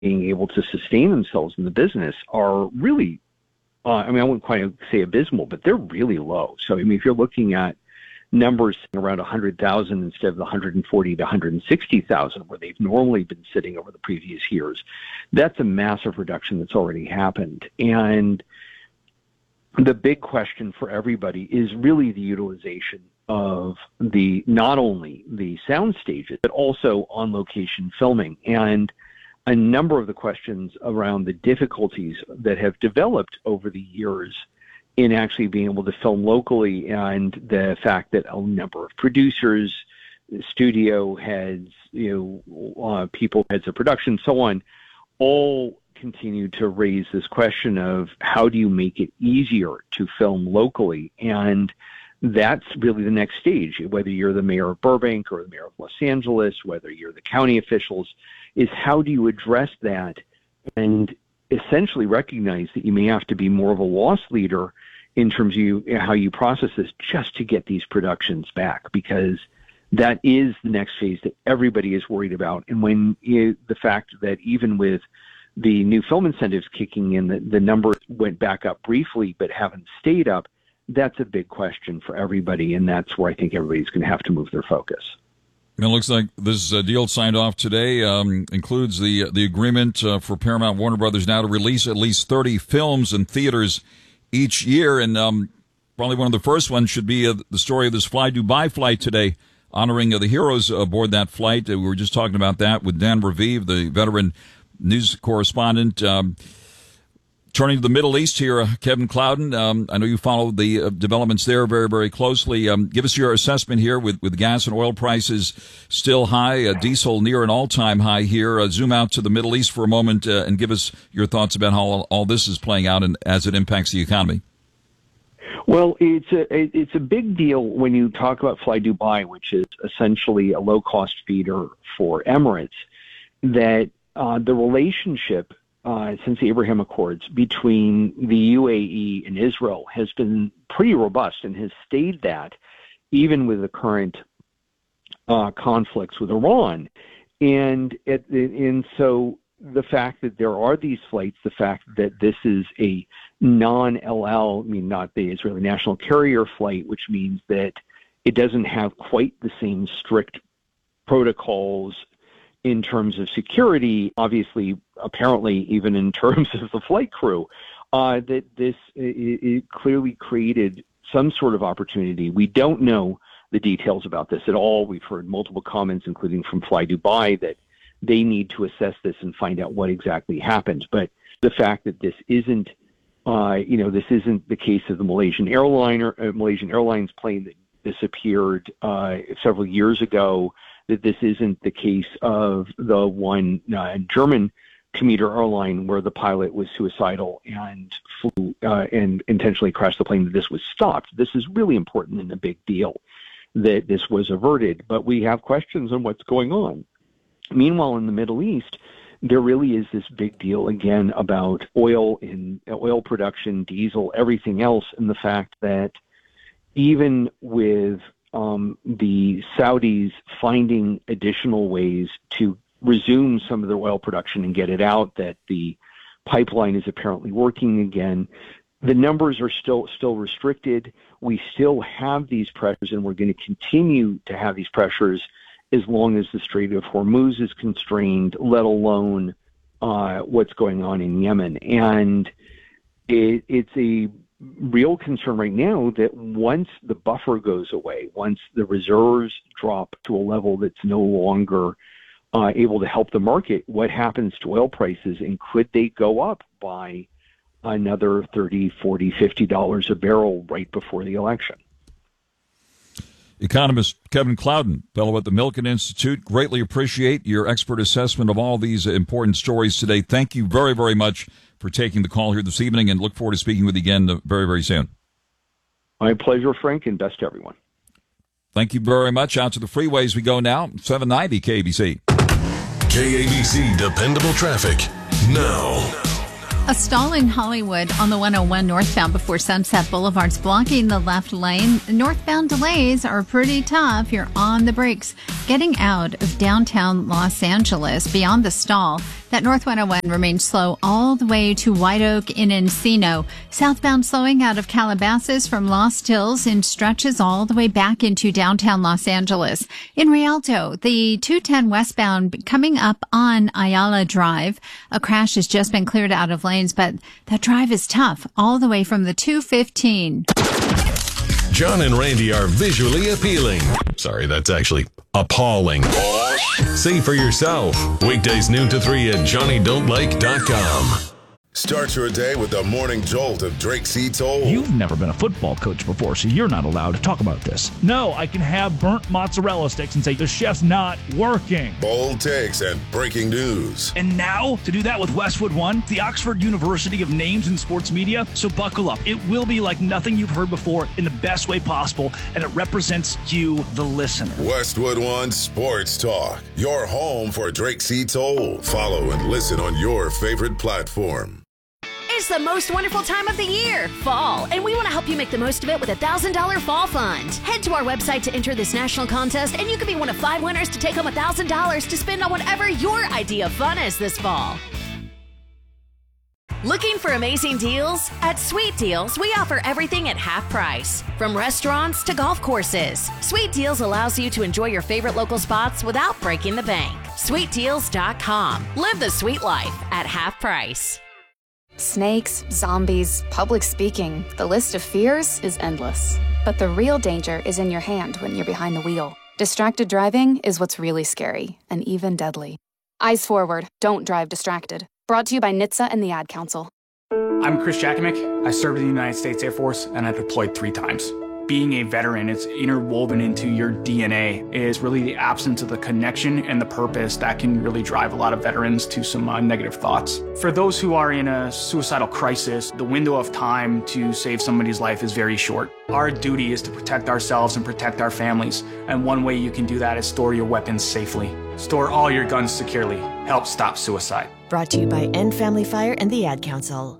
being able to sustain themselves in the business are really, I wouldn't quite say abysmal, but they're really low. So, if you're looking at numbers around 100,000 instead of the 140 to 160,000 where they've normally been sitting over the previous years, that's a massive reduction that's already happened. And the big question for everybody is really the utilization of not only the sound stages, but also on location filming. And a number of the questions around the difficulties that have developed over the years in actually being able to film locally, and the fact that a number of producers, studio heads, people, heads of production, so on, all continue to raise this question of how do you make it easier to film locally? And that's really the next stage, whether you're the mayor of Burbank or the mayor of Los Angeles, whether you're the county officials, is how do you address that and essentially recognize that you may have to be more of a loss leader in terms of how you process this just to get these productions back, because that is the next phase that everybody is worried about. And when the fact that even with the new film incentives kicking in, the numbers went back up briefly but haven't stayed up, that's a big question for everybody, and that's where I think everybody's going to have to move their focus. It looks like this deal signed off today includes the agreement for Paramount Warner Brothers now to release at least 30 films in theaters each year. And probably one of the first ones should be the story of this Fly Dubai flight today, honoring the heroes aboard that flight. We were just talking about that with Dan Raviv, the veteran news correspondent. Turning to the Middle East here, Kevin Clouden, I know you follow the developments there very, very closely. Give us your assessment here with gas and oil prices still high, diesel near an all-time high here. Zoom out to the Middle East for a moment and give us your thoughts about how all this is playing out and as it impacts the economy. Well, it's a big deal when you talk about Fly Dubai, which is essentially a low-cost feeder for Emirates, that the relationship since the Abraham Accords between the UAE and Israel has been pretty robust and has stayed that even with the current conflicts with Iran. And so the fact that there are these flights, the fact that this is a non-El Al, not the Israeli national carrier flight, which means that it doesn't have quite the same strict protocols in terms of security, obviously, apparently, even in terms of the flight crew, that this it clearly created some sort of opportunity. We don't know the details about this at all. We've heard multiple comments, including from Fly Dubai, that they need to assess this and find out what exactly happened. But the fact that this isn't, this isn't the case of the Malaysian Airlines plane that disappeared several years ago, that this isn't the case of the one German commuter airline where the pilot was suicidal and flew and intentionally crashed the plane, that this was stopped. This is really important and a big deal that this was averted. But we have questions on what's going on. Meanwhile, in the Middle East, there really is this big deal again about oil production, diesel, everything else, and the fact that even with the Saudis finding additional ways to resume some of their oil production and get it out, that the pipeline is apparently working again, the numbers are still restricted. We still have these pressures, and we're going to continue to have these pressures as long as the Strait of Hormuz is constrained, let alone what's going on in Yemen. And it's a real concern right now that once the buffer goes away, once the reserves drop to a level that's no longer able to help the market, what happens to oil prices, and could they go up by another $30, $40, $50 a barrel right before the election? Economist Kevin Clouden, fellow at the Milken Institute, greatly appreciate your expert assessment of all these important stories today. Thank you very, very much for taking the call here this evening, and look forward to speaking with you again very, very soon. My pleasure, Frank, and best to everyone. Thank you very much. Out to the freeways we go now. 790 KABC. KABC Dependable Traffic now. A stall in Hollywood on the 101 northbound before Sunset Boulevard's blocking the left lane. Northbound delays are pretty tough. You're on the brakes. Getting out of downtown Los Angeles beyond the stall, that North 101 remains slow all the way to White Oak in Encino. Southbound slowing out of Calabasas from Lost Hills and stretches all the way back into downtown Los Angeles. In Rialto, the 210 westbound coming up on Ayala Drive. A crash has just been cleared out of lanes, but that drive is tough all the way from the 215. John and Randy are visually appealing. Sorry, that's actually appalling. See for yourself. Weekdays noon to 3 at JohnnyDon'tLike.com. Start your day with the morning jolt of Drake C. Toll. You've never been a football coach before, so you're not allowed to talk about this. No, I can have burnt mozzarella sticks and say the chef's not working. Bold takes and breaking news. And now, to do that with Westwood One, the Oxford University of Names in Sports Media. So buckle up. It will be like nothing you've heard before in the best way possible, and it represents you, the listener. Westwood One Sports Talk, your home for Drake C. Toll. Follow and listen on your favorite platform. It's the most wonderful time of the year, fall, and we want to help you make the most of it with a $1,000 fall fund. Head to our website to enter this national contest, and you could be one of 5 winners to take home $1,000 to spend on whatever your idea of fun is this fall. Looking for amazing deals? At Sweet Deals, we offer everything at half price. From restaurants to golf courses, Sweet Deals allows you to enjoy your favorite local spots without breaking the bank. SweetDeals.com. Live the sweet life at half price. Snakes, zombies, public speaking, the list of fears is endless. But the real danger is in your hand when you're behind the wheel. Distracted driving is what's really scary and even deadly. Eyes forward, don't drive distracted. Brought to you by NHTSA and the Ad Council. I'm Chris Jakimick. I served in the United States Air Force and I deployed 3 times. Being a veteran, it's interwoven into your DNA, is really the absence of the connection and the purpose that can really drive a lot of veterans to some negative thoughts. For those who are in a suicidal crisis, the window of time to save somebody's life is very short. Our duty is to protect ourselves and protect our families, and one way you can do that is store your weapons safely. Store all your guns securely. Help stop suicide. Brought to you by End Family Fire and the Ad Council.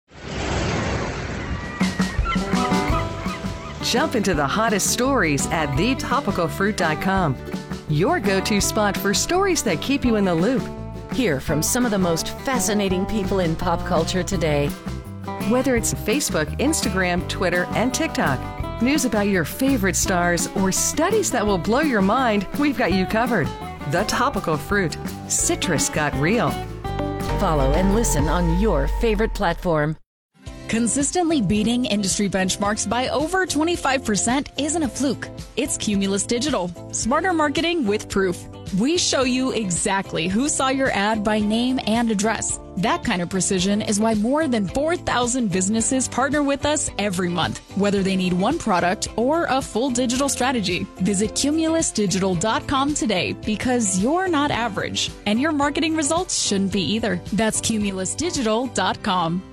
Jump into the hottest stories at thetopicalfruit.com. Your go-to spot for stories that keep you in the loop. Hear from some of the most fascinating people in pop culture today. Whether it's Facebook, Instagram, Twitter, and TikTok, news about your favorite stars, or studies that will blow your mind, we've got you covered. The Topical Fruit. Citrus got real. Follow and listen on your favorite platform. Consistently beating industry benchmarks by over 25% isn't a fluke. It's Cumulus Digital. Smarter marketing with proof. We show you exactly who saw your ad by name and address. That kind of precision is why more than 4,000 businesses partner with us every month, whether they need one product or a full digital strategy. Visit cumulusdigital.com today because you're not average, and your marketing results shouldn't be either. That's cumulusdigital.com.